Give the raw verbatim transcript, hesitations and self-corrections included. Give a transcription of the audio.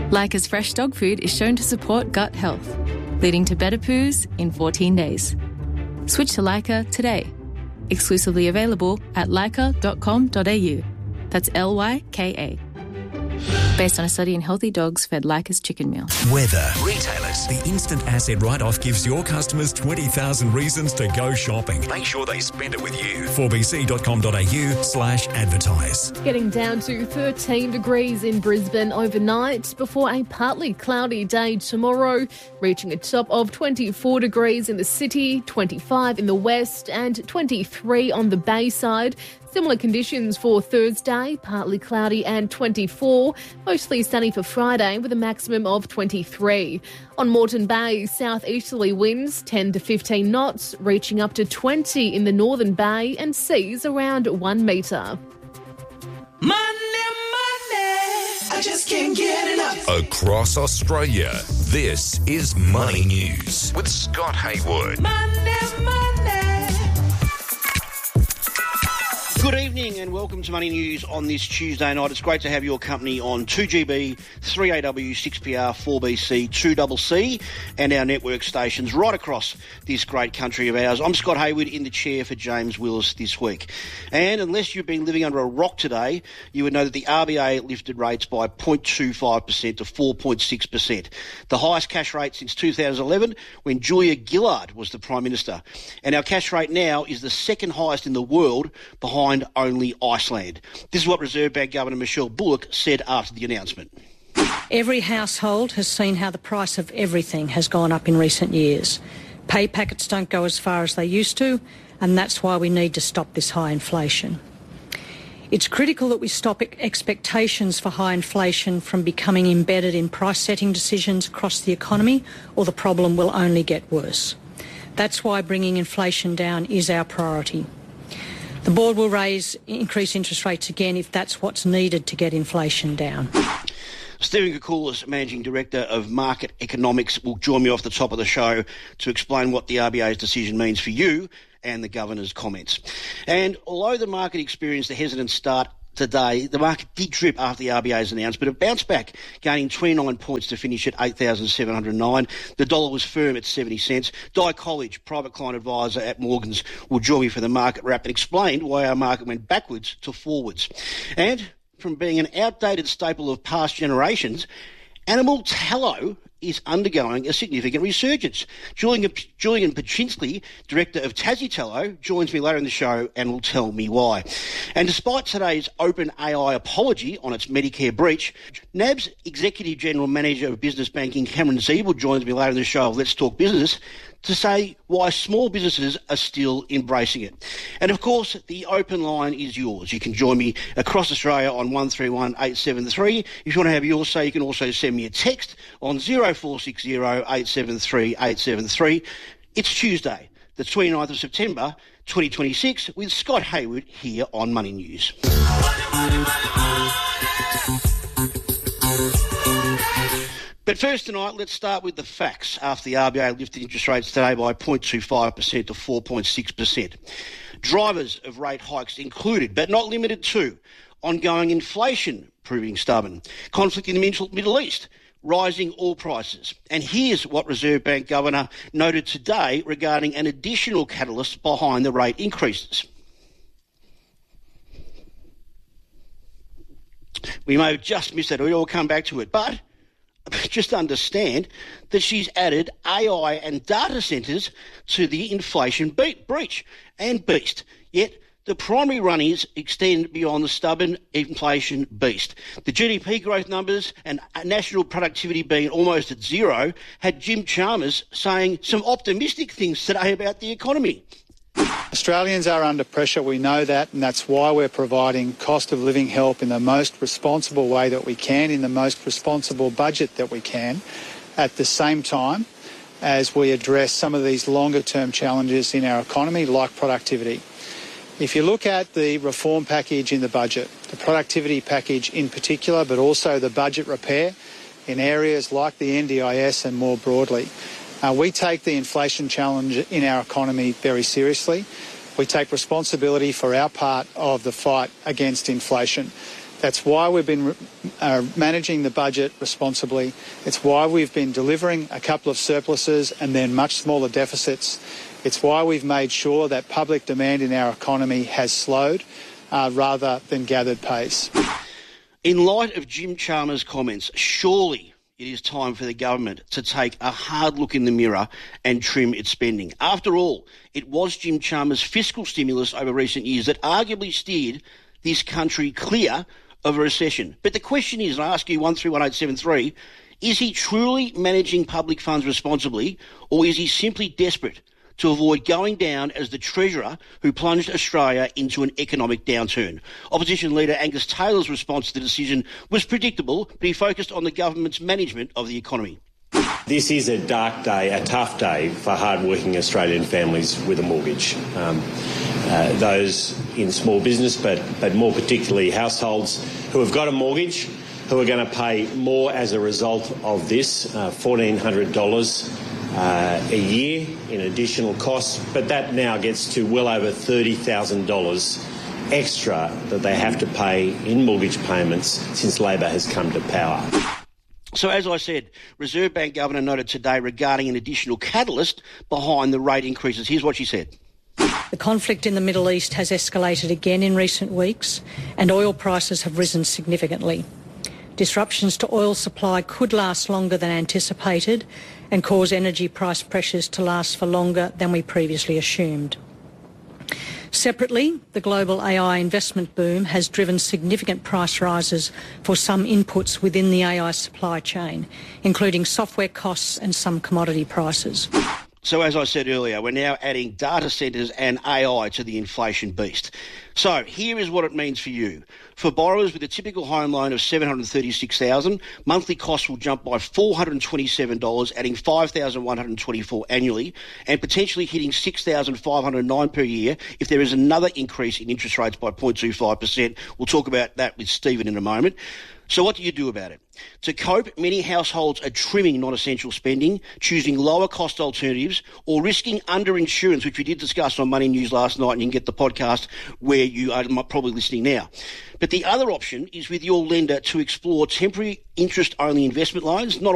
Leica's fresh dog food is shown to support gut health, leading to better poos in fourteen days. Switch to Leica today. Exclusively available at leica dot com dot a u. That's L Y K A. Based on a study in healthy dogs fed Leica's chicken meal. Weather. Retailers. The instant asset write-off gives your customers twenty thousand reasons to go shopping. Make sure they spend it with you. four b c dot com dot a u slash advertise. Getting down to thirteen degrees in Brisbane overnight before a partly cloudy day tomorrow, reaching a top of twenty-four degrees in the city, twenty-five in the west and twenty-three on the Bayside. Similar conditions for Thursday, partly cloudy and twenty-four, mostly sunny for Friday with a maximum of twenty-three. On Moreton Bay, southeasterly winds ten to fifteen knots, reaching up to twenty in the Northern Bay and seas around one metre. Money, money, I just can't get enough. Across Australia, this is Money News with Scott Haywood. Money, money. Good evening and welcome to Money News on this Tuesday night. It's great to have your company on two G B, three A W, six P R, four B C, two C C and our network stations right across this great country of ours. I'm Scott Haywood in the chair for James Willis this week. And unless you've been living under a rock today, you would know that the R B A lifted rates by zero point two five percent to four point six percent. The highest cash rate since two thousand eleven when Julia Gillard was the Prime Minister. And our cash rate now is the second highest in the world behind only Iceland. This is what Reserve Bank Governor Michelle Bullock said after the announcement. Every household has seen how the price of everything has gone up in recent years. Pay packets don't go as far as they used to, and that's why we need to stop this high inflation. It's critical that we stop expectations for high inflation from becoming embedded in price-setting decisions across the economy, or the problem will only get worse. That's why bringing inflation down is our priority. The board will raise, increase interest rates again if that's what's needed to get inflation down. Stephen Koukoulas, Managing Director of Market Economics, will join me off the top of the show to explain what the R B A's decision means for you and the Governor's comments. And although the market experienced a hesitant start today, the market did trip after the R B A's announcement, but it bounced back, gaining twenty-nine points to finish at eight thousand seven hundred nine. The dollar was firm at seventy cents. Di College, Private Client Advisor at Morgans, will join me for the market wrap and explain why our market went backwards to forwards. And from being an outdated staple of past generations, animal tallow is undergoing a significant resurgence. Julian, Julian Paczynski, Director of Tassie Tallow, joins me later in the show and will tell me why. And despite today's OpenAI apology on its Medicare breach, N A B's Executive General Manager of Business Banking, Cameron Zeeble, joins me later in the show of Let's Talk Business to say why small businesses are still embracing it. And of course, the open line is yours. You can join me across Australia on one three one eight seven three. If you want to have yours say, you can also send me a text on zero four six zero eight seven three eight seven three. It's Tuesday, the twenty-ninth of September, twenty twenty-six, with Scott Haywood here on Money News. Money, money, money, money. But first tonight, let's start with the facts after the R B A lifted interest rates today by zero point two five percent to four point six percent. Drivers of rate hikes included, but not limited to, ongoing inflation proving stubborn, conflict in the Middle East, rising oil prices. And here's what Reserve Bank Governor noted today regarding an additional catalyst behind the rate increases. We may have just missed that, we'll come back to it, but just understand that she's added A I and data centres to the inflation beat, breach and beast. Yet the primary runners extend beyond the stubborn inflation beast. The G D P growth numbers and national productivity being almost at zero had Jim Chalmers saying some optimistic things today about the economy. Australians are under pressure, we know that, and that's why we're providing cost of living help in the most responsible way that we can, in the most responsible budget that we can, at the same time as we address some of these longer term challenges in our economy, like productivity. If you look at the reform package in the budget, the productivity package in particular, but also the budget repair in areas like the N D I S and more broadly, Uh, we take the inflation challenge in our economy very seriously. We take responsibility for our part of the fight against inflation. That's why we've been uh, managing the budget responsibly. It's why we've been delivering a couple of surpluses and then much smaller deficits. It's why we've made sure that public demand in our economy has slowed uh, rather than gathered pace. In light of Jim Chalmers' comments, surely it is time for the government to take a hard look in the mirror and trim its spending. After all, it was Jim Chalmers' fiscal stimulus over recent years that arguably steered this country clear of a recession. But the question is, and I ask you one three one eight seven three, is he truly managing public funds responsibly, or is he simply desperate to avoid going down as the treasurer who plunged Australia into an economic downturn? Opposition leader Angus Taylor's response to the decision was predictable, but he focused on the government's management of the economy. This is a dark day, a tough day for hard-working Australian families with a mortgage. Um, uh, those in small business, but, but more particularly households who have got a mortgage, who are going to pay more as a result of this, uh, fourteen hundred dollars uh, a year in additional costs, but that now gets to well over thirty thousand dollars extra that they have to pay in mortgage payments since Labor has come to power. So, as I said, Reserve Bank Governor noted today regarding an additional catalyst behind the rate increases. Here's what she said. The conflict in the Middle East has escalated again in recent weeks, and oil prices have risen significantly. Disruptions to oil supply could last longer than anticipated and cause energy price pressures to last for longer than we previously assumed. Separately, the global A I investment boom has driven significant price rises for some inputs within the A I supply chain, including software costs and some commodity prices. So, as I said earlier, we're now adding data centres and A I to the inflation beast. So, here is what it means for you. For borrowers with a typical home loan of seven hundred thirty-six thousand dollars, monthly costs will jump by four hundred twenty-seven dollars, adding five thousand one hundred twenty-four dollars annually, and potentially hitting six thousand five hundred nine dollars per year if there is another increase in interest rates by zero point two five percent. We'll talk about that with Stephen in a moment. So what do you do about it? To cope, many households are trimming non-essential spending, choosing lower-cost alternatives, or risking underinsurance, which we did discuss on Money News last night, and you can get the podcast where you are probably listening now. But the other option is with your lender to explore temporary interest-only investment loans. Not